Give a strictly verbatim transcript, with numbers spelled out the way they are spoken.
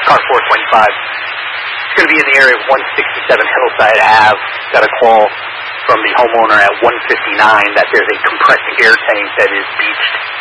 car four twenty-five. It's going to be in the area of one sixty-seven Hillside Ave. Got a call from the homeowner at one fifty-nine that there's a compressed air tank that is beached